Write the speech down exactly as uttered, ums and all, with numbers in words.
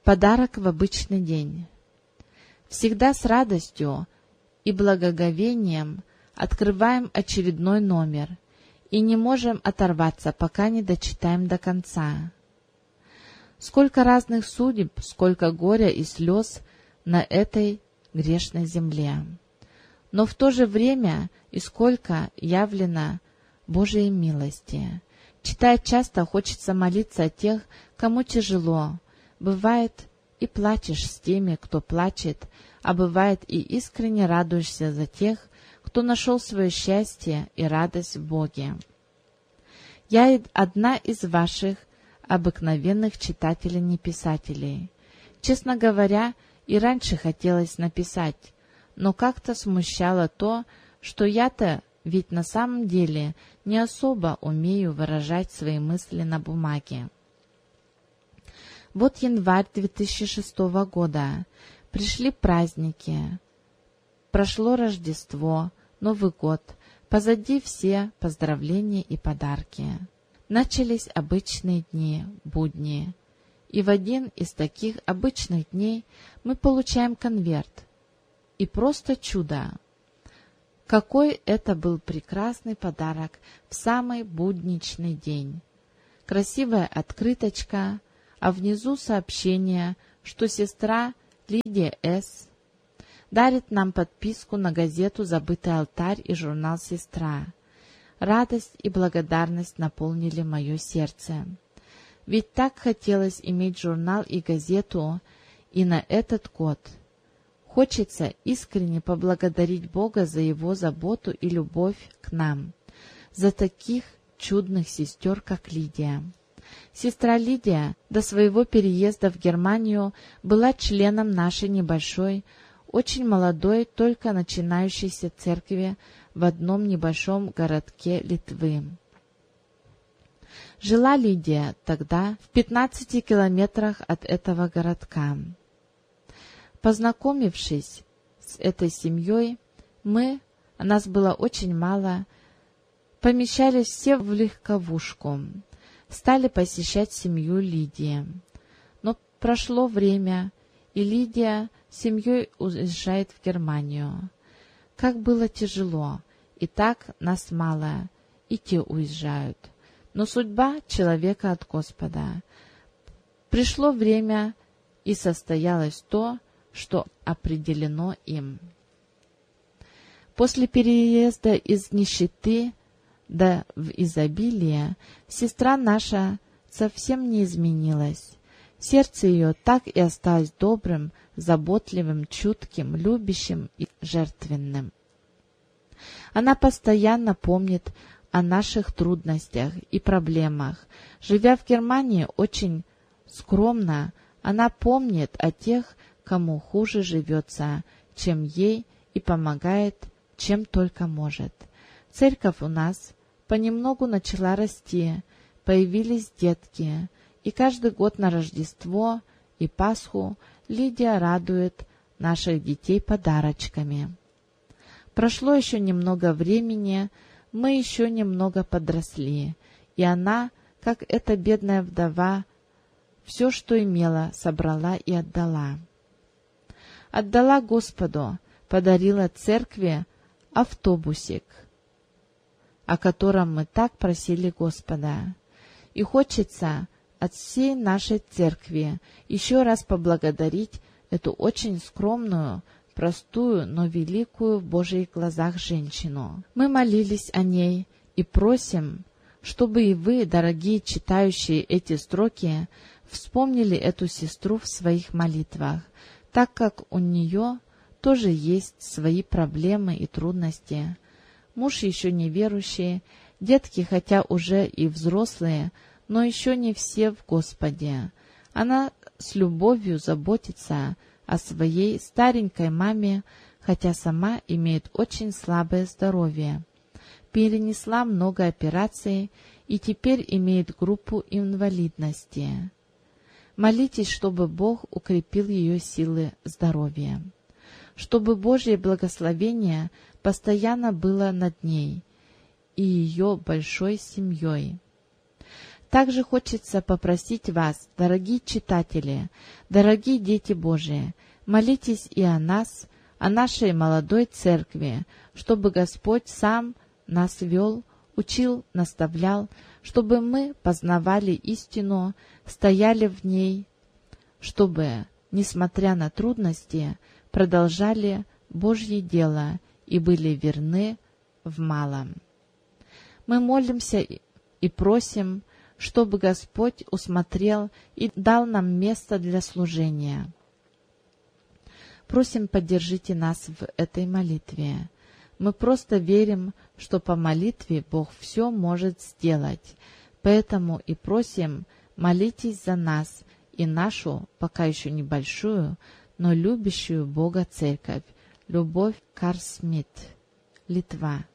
Подарок в обычный день. Всегда с радостью и благоговением открываем очередной номер и не можем оторваться, пока не дочитаем до конца. Сколько разных судеб, сколько горя и слез на этой грешной земле. Но в то же время и сколько явлено Божией милости. Читая часто, хочется молиться о тех, кому тяжело. Бывает, и плачешь с теми, кто плачет, а бывает и искренне радуешься за тех, кто нашел свое счастье и радость в Боге. Я одна из ваших обыкновенных читателей-неписателей. Честно говоря, и раньше хотелось написать, но как-то смущало то, что я-то ведь на самом деле не особо умею выражать свои мысли на бумаге. Вот январь две тысячи шестого года. Пришли праздники. Прошло Рождество, Новый год. Позади все поздравления и подарки. Начались обычные дни, будни. И в один из таких обычных дней мы получаем конверт. И просто чудо! Какой это был прекрасный подарок в самый будничный день. Красивая открыточка, а внизу сообщение, что сестра Лидия С. дарит нам подписку на газету «Забытый алтарь» и журнал «Сестра». Радость и благодарность наполнили мое сердце. Ведь так хотелось иметь журнал и газету и на этот год. Хочется искренне поблагодарить Бога за Его заботу и любовь к нам, за таких чудных сестер, как Лидия. Сестра Лидия до своего переезда в Германию была членом нашей небольшой, очень молодой, только начинающейся церкви в одном небольшом городке Литвы. Жила Лидия тогда в пятнадцати километрах от этого городка. Познакомившись с этой семьей, мы, нас было очень мало, помещались все в легковушку, стали посещать семью Лидии. Но прошло время, и Лидия с семьей уезжает в Германию. Как было тяжело, и так нас мало, и те уезжают. Но судьба человека от Господа. Пришло время, и состоялось то, что определено им. После переезда из нищеты до в изобилие сестра наша совсем не изменилась. Сердце ее так и осталось добрым, заботливым, чутким, любящим и жертвенным. Она постоянно помнит о наших трудностях и проблемах. Живя в Германии очень скромно, она помнит о тех, кому хуже живется, чем ей, и помогает, чем только может. Церковь у нас понемногу начала расти, появились детки, и каждый год на Рождество и Пасху Лидия радует наших детей подарочками. Прошло еще немного времени, мы еще немного подросли, и она, как эта бедная вдова, все, что имела, собрала и отдала. Отдала Господу, подарила церкви автобусик, о котором мы так просили Господа. И хочется от всей нашей церкви еще раз поблагодарить эту очень скромную, простую, но великую в Божьих глазах женщину. Мы молились о ней и просим, чтобы и вы, дорогие читающие эти строки, вспомнили эту сестру в своих молитвах, так как у нее тоже есть свои проблемы и трудности. Муж еще не верующий, детки хотя уже и взрослые, но еще не все в Господе. Она с любовью заботится о своей старенькой маме, хотя сама имеет очень слабое здоровье. Перенесла много операций и теперь имеет группу инвалидности. Молитесь, чтобы Бог укрепил ее силы здоровья, чтобы Божье благословение постоянно было над ней и ее большой семьей. Также хочется попросить вас, дорогие читатели, дорогие дети Божии, молитесь и о нас, о нашей молодой церкви, чтобы Господь сам нас вел, учил, наставлял, чтобы мы познавали истину, стояли в ней, чтобы, несмотря на трудности, продолжали Божье дело и были верны в малом. Мы молимся и просим, чтобы Господь усмотрел и дал нам место для служения. Просим, поддержите нас в этой молитве. Мы просто верим, что по молитве Бог все может сделать. Поэтому и просим, молитесь за нас и нашу, пока еще небольшую, но любящую Бога церковь. Любовь Карл Смит, Литва.